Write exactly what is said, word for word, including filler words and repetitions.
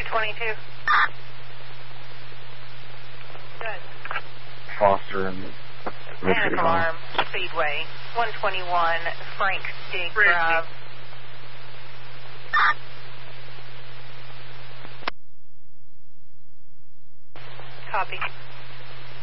twenty-two. Good. Foster and Panic alarm, Speedway, one twenty-one, Frank Stig Drive. Copy.